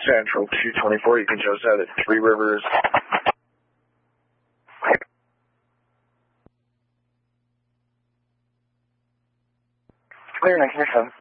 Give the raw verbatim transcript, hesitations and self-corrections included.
Central two twenty-four, you can just out at Three Rivers. Clear, nineteen oh seven.